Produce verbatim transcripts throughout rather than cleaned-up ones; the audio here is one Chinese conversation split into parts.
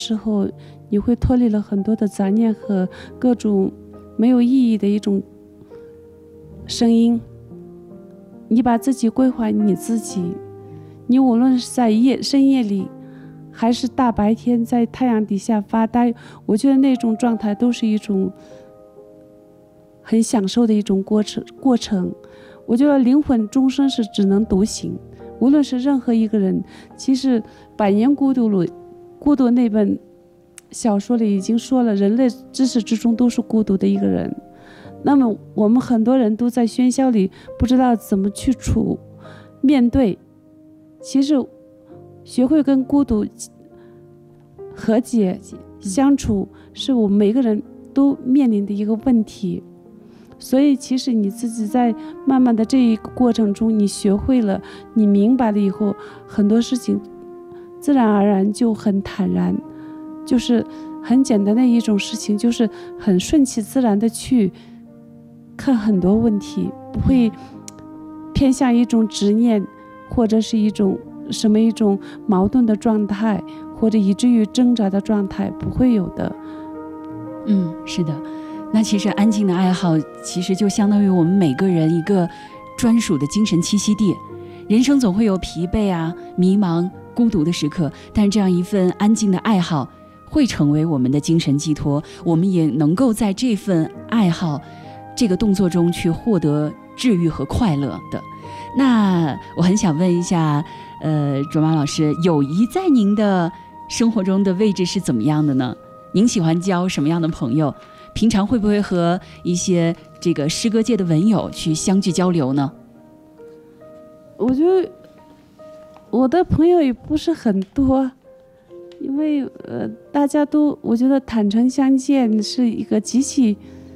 之后，你会脱离了很多的杂念和各种没有意义的一种声音。你把自己归还你自己，你无论是在夜深夜里，还是大白天在太阳底下发呆，我觉得那种状态都是一种很享受的一种过程过程。我觉得灵魂终生是只能独行，无论是任何一个人。其实《百年孤独》里孤独那本小说里已经说了，人类至始至终都是孤独的一个人。那么我们很多人都在喧嚣里不知道怎么去处面对，其实学会跟孤独和解相处，是我们每个人都面临的一个问题。所以其实你自己在慢慢的这一个过程中，你学会了，你明白了以后，很多事情自然而然就很坦然，就是很简单的一种事情，就是很顺其自然的去看很多问题，不会偏向一种执念，或者是一种什么一种矛盾的状态，或者以至于挣扎的状态，不会有的。 嗯，是的。那其实安静的爱好其实就相当于我们每个人一个专属的精神栖息地。人生总会有疲惫啊、迷茫、孤独的时刻，但这样一份安静的爱好会成为我们的精神寄托，我们也能够在这份爱好这个动作中去获得治愈和快乐的。那我很想问一下呃，卓玛老师，友谊在您的生活中的位置是怎么样的呢？您喜欢交什么样的朋友？平常会不会和一些这个诗歌界的文友去相聚交流呢？ 我觉得我的朋友也不是很多，因为呃，大家都我觉得坦诚相见是一个极其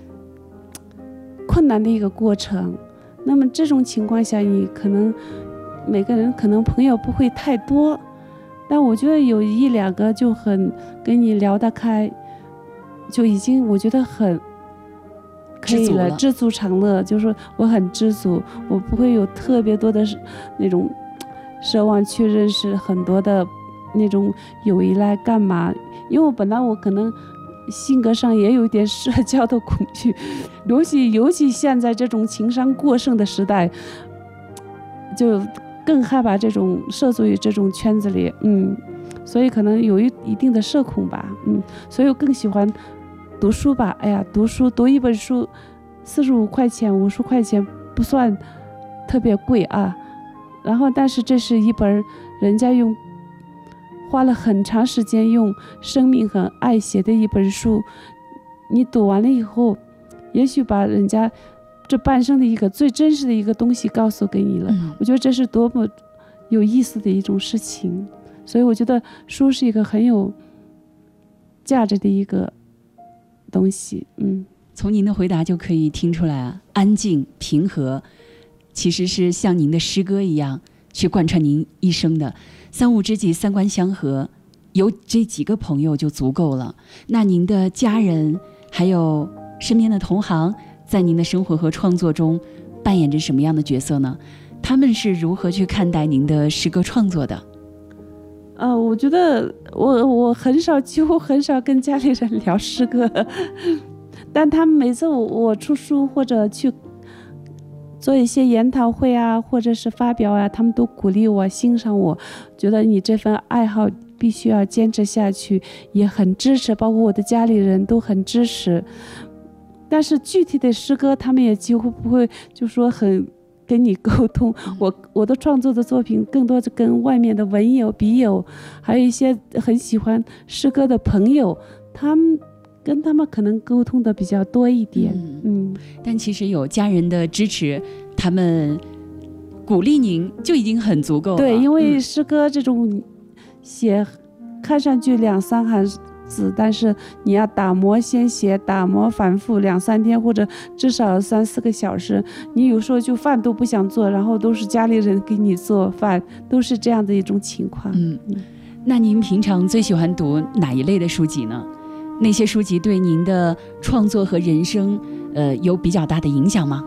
困难的一个过程。那么这种情况下，你可能每个人可能朋友不会太多，但我觉得有一两个就很跟你聊得开，就已经我觉得很可以了，知足常乐，就是我很知足，我不会有特别多的那种奢望去认识很多的那种友谊来干嘛。因为我本来我可能性格上也有一点社交的恐惧，尤其尤其现在这种情商过剩的时代，就更害怕这种涉足于这种圈子里，嗯，所以可能有一一定的社恐吧，嗯，所以我更喜欢读书吧。哎呀，读书读一本书，四十五块钱、五十块钱不算特别贵啊。然后，但是这是一本人家用花了很长时间、用生命和爱写的一本书，你读完了以后，也许把人家这半生的一个最真实的一个东西告诉给你了。嗯、我觉得这是多么有意思的一种事情。所以我觉得书是一个很有价值的一个东西。嗯， 从您的回答就可以听出来啊，安静平和其实是像您的诗歌一样去贯穿您一生的。三五知己，三观相合，有这几个朋友就足够了。那您的家人还有身边的同行在您的生活和创作中扮演着什么样的角色呢？他们是如何去看待您的诗歌创作的？ 呃，我觉得我我很少，几乎很少跟家里人聊诗歌，但他们每次我我出书或者去做一些研讨会啊，或者是发表啊，他们都鼓励我、欣赏我，觉得你这份爱好必须要坚持下去，也很支持，包括我的家里人都很支持。但是具体的诗歌，他们也几乎不会就说很跟你沟通。我我的创作的作品更多是跟外面的文友、笔友，还有一些很喜欢诗歌的朋友，他们跟他们可能沟通的比较多一点。嗯，嗯但其实有家人的支持，他们鼓励您就已经很足够了。 对，因为诗歌这种写看上去两三行字，但是你要打磨先写，打磨反复两三天，或者至少三四个小时，你有时候就饭都不想做，然后都是家里人给你做饭，都是这样的一种情况。 嗯，那您平常最喜欢读哪一类的书籍呢？那些书籍对您的创作和人生呃有比较大的影响吗？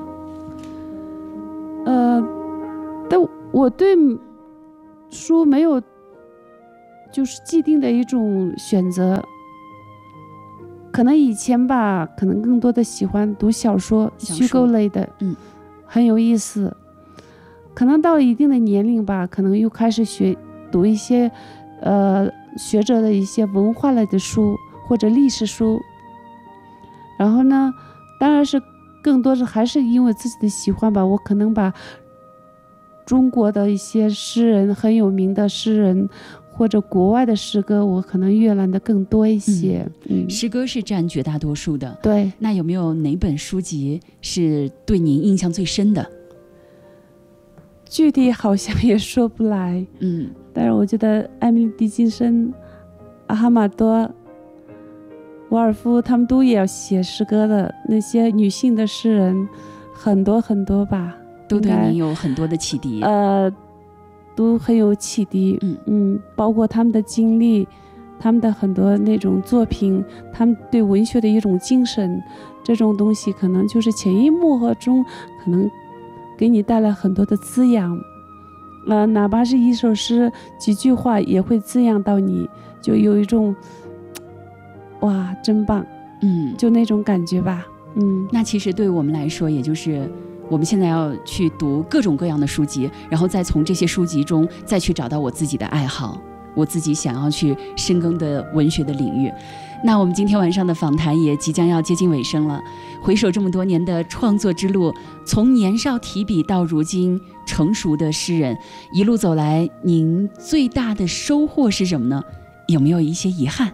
呃但我对书没有就是既定的一种选择。可能以前吧，可能更多的喜欢读小说， 小说虚构类的， 嗯， 很有意思。可能到了一定的年龄吧，可能又开始学读一些呃学者的一些文化类的书或者历史书。然后呢，当然是更多是还是因为自己的喜欢吧，我可能把中国的一些诗人，很有名的诗人或者国外的诗歌，我可能阅览的更多一些。 嗯嗯， 诗歌是占绝大多数的。 对。 那有没有哪本书籍是对您印象最深的？ 具体好像也说不来， 嗯， 但是我觉得艾米丽·狄金森、阿哈马多、沃尔夫他们都也要写诗歌的，那些女性的诗人很多很多吧， 都对您有很多的启迪。 呃，都很有启迪。 嗯嗯，包括他们的经历，他们的很多那种作品，他们对文学的一种精神，这种东西可能就是潜移默化中可能给你带来很多的滋养。呃，哪怕是一首诗几句话也会滋养到你，就有一种哇真棒， 嗯， 就那种感觉吧。嗯， 那其实对我们来说，也就是我们现在要去读各种各样的书籍，然后再从这些书籍中再去找到我自己的爱好，我自己想要去深耕的文学的领域。那我们今天晚上的访谈也即将要接近尾声了。回首这么多年的创作之路，从年少提笔到如今成熟的诗人，一路走来，您最大的收获是什么呢？有没有一些遗憾？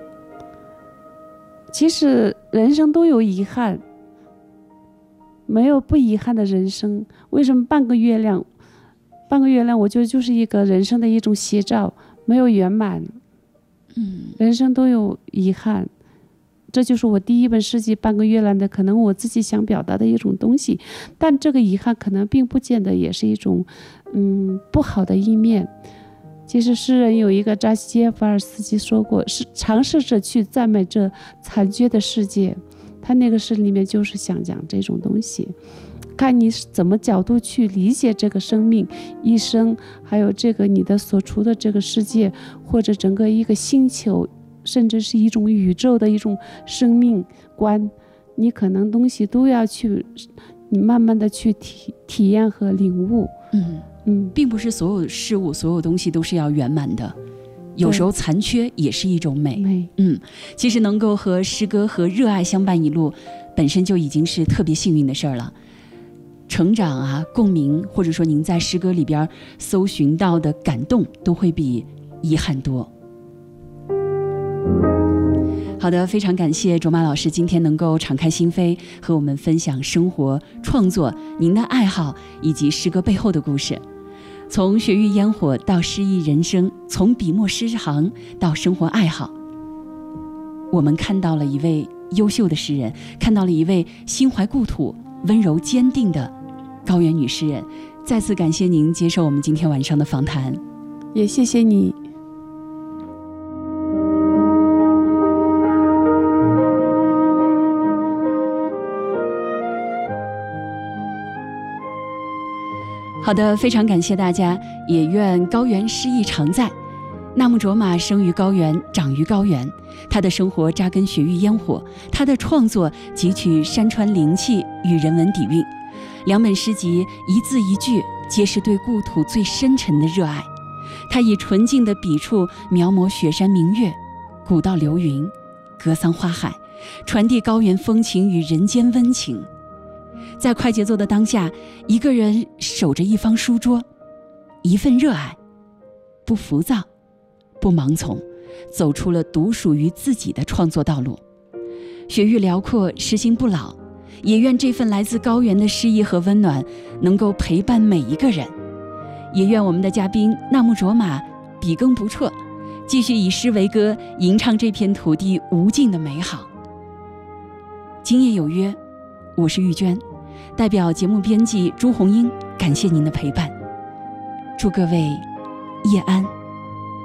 其实人生都有遗憾，没有不遗憾的人生。为什么半个月亮？半个月亮，我觉得就是一个人生的一种写照，没有圆满。 嗯， 人生都有遗憾，这就是我第一本诗集《半个月亮》的可能我自己想表达的一种东西。但这个遗憾可能并不见得也是一种嗯不好的一面。其实诗人有一个扎西耶夫尔斯基说过，是尝试着去赞美这残缺的世界。他那个诗里面就是想讲这种东西，看你是怎么角度去理解这个生命一生，还有这个你的所处的这个世界，或者整个一个星球，甚至是一种宇宙的一种生命观，你可能东西都要去你慢慢的去体体验和领悟。 嗯嗯， 并不是所有事物所有东西都是要圆满的，有时候残缺也是一种美。 美嗯，其实能够和诗歌和热爱相伴一路，本身就已经是特别幸运的事儿了。成长啊，共鸣，或者说您在诗歌里边搜寻到的感动，都会比遗憾多。好的，非常感谢卓玛老师今天能够敞开心扉和我们分享生活、创作、您的爱好以及诗歌背后的故事。从雪域烟火到诗意人生，从笔墨诗行到生活爱好，我们看到了一位优秀的诗人，看到了一位心怀故土、温柔坚定的高原女诗人。再次感谢您接受我们今天晚上的访谈， 也谢谢你。 好的，非常感谢大家，也愿高原诗意常在。纳木卓玛生于高原，长于高原，他的生活扎根雪域烟火，他的创作汲取山川灵气与人文底蕴。两本诗集一字一句皆是对故土最深沉的热爱。他以纯净的笔触描摹雪山明月，古道流云，格桑花海，传递高原风情与人间温情。在快节奏的当下，一个人守着一方书桌，一份热爱，不浮躁，不盲从，走出了独属于自己的创作道路。雪域辽阔，诗心不老，也愿这份来自高原的诗意和温暖能够陪伴每一个人。也愿我们的嘉宾纳木卓玛笔耕不辍，继续以诗为歌，吟唱这片土地无尽的美好。今夜有约，我是玉娟，代表节目编辑朱红英，感谢您的陪伴，祝各位夜安。